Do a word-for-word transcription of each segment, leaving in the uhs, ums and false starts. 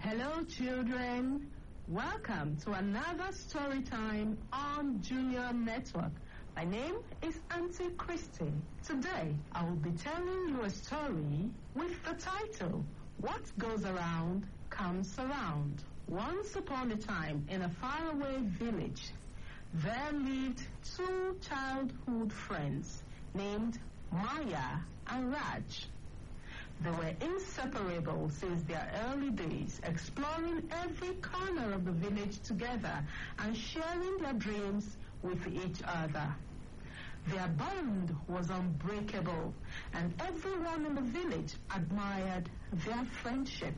Hello, children. Welcome to another story time on Junior Network. My name is Auntie Christy. Today, I will be telling you a story with the title, What Goes Around Comes Around. Once upon a time, in a faraway village, there lived two childhood friends named Maya and Raj. They were inseparable since their early days, exploring every corner of the village together and sharing their dreams with each other. Their bond was unbreakable, and everyone in the village admired their friendship.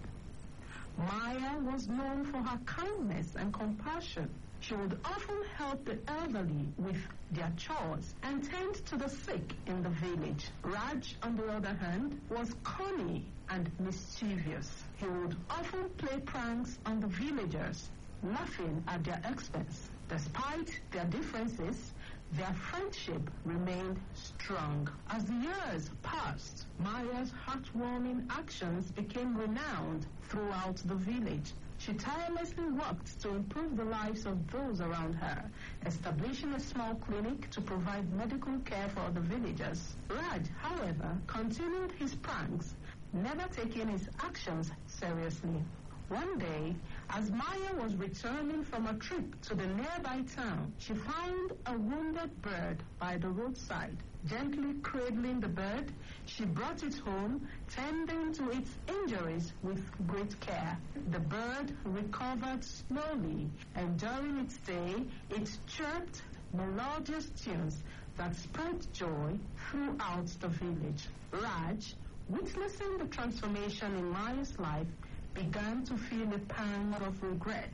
Maya was known for her kindness and compassion. She would often help the elderly with their chores and tend to the sick in the village. Raj, on the other hand, was cunning and mischievous. He would often play pranks on the villagers, laughing at their expense. Despite their differences, their friendship remained strong. As the years passed, Maya's heartwarming actions became renowned throughout the village. She tirelessly worked to improve the lives of those around her, establishing a small clinic to provide medical care for the villagers. Raj, however, continued his pranks, never taking his actions seriously. One day, as Maya was returning from a trip to the nearby town, she found a wounded bird by the roadside. Gently cradling the bird, she brought it home, tending to its injuries with great care. The bird recovered slowly, and during its stay, it chirped melodious tunes that spread joy throughout the village. Raj, witnessing the transformation in Maya's life, began to feel a pang of regret.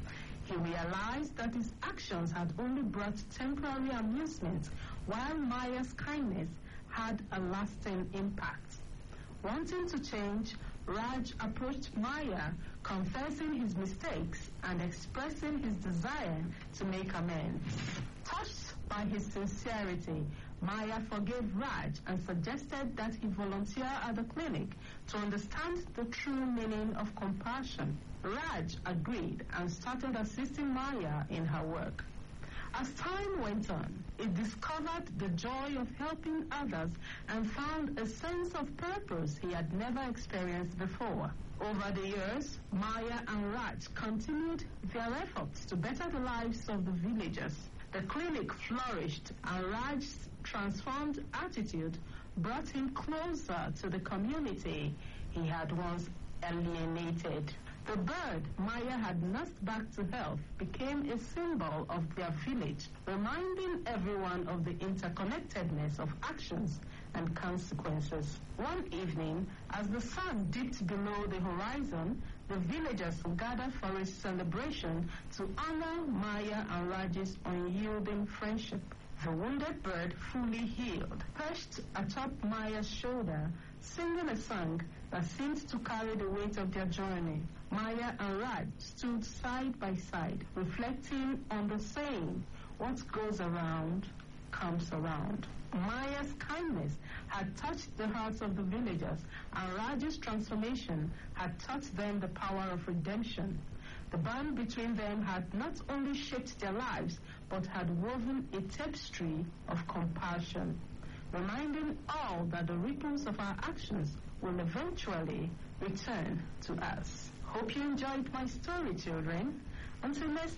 He realized that his actions had only brought temporary amusement, while Maya's kindness had a lasting impact. Wanting to change, Raj approached Maya, confessing his mistakes and expressing his desire to make amends. Touched by his sincerity, Maya forgave Raj and suggested that he volunteer at the clinic to understand the true meaning of compassion. Raj agreed and started assisting Maya in her work. As time went on, he discovered the joy of helping others and found a sense of purpose he had never experienced before. Over the years, Maya and Raj continued their efforts to better the lives of the villagers. The clinic flourished, and Raj's transformed attitude brought him closer to the community he had once alienated. The bird Maya had nursed back to health became a symbol of their village, reminding everyone of the interconnectedness of actions and consequences. One evening, as the sun dipped below the horizon, the villagers gathered for a celebration to honor Maya and Raj's unyielding friendship. The wounded bird, fully healed, perched atop Maya's shoulder, singing a song that seemed to carry the weight of their journey. Maya and Raj stood side by side, reflecting on the saying, "What goes around comes around." Maya's kindness had touched the hearts of the villagers, and Raj's transformation had taught them the power of redemption. The bond between them had not only shaped their lives, but had woven a tapestry of compassion, reminding all that the ripples of our actions will eventually return to us. Hope you enjoyed my story, children. Until next